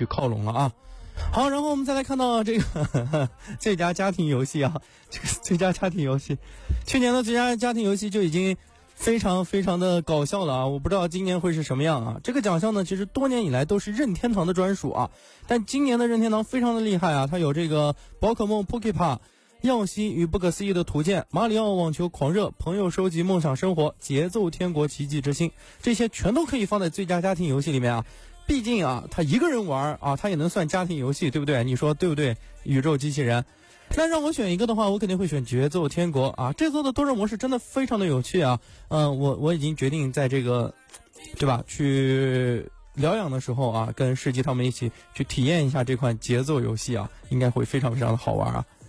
去靠拢了啊。好，然后我们再来看到这个最佳家庭游戏啊，这个最佳家庭游戏，去年的最佳家庭游戏就已经非常非常的搞笑了啊！我不知道今年会是什么样啊。这个奖项呢，其实多年以来都是任天堂的专属啊，但今年的任天堂非常的厉害啊，它有这个宝可梦 Poképa、耀西与不可思议的图鉴、马里奥网球狂热、朋友收集梦想生活、节奏天国奇迹之星，这些全都可以放在最佳家庭游戏里面啊。毕竟啊，他一个人玩啊，他也能算家庭游戏，对不对？你说对不对？宇宙机器人。那让我选一个的话，我肯定会选节奏天国啊！这座的多人模式真的非常的有趣啊！我已经决定在这个，对吧？去疗养的时候啊，跟世纪他们一起去体验一下这款节奏游戏啊，应该会非常非常的好玩啊！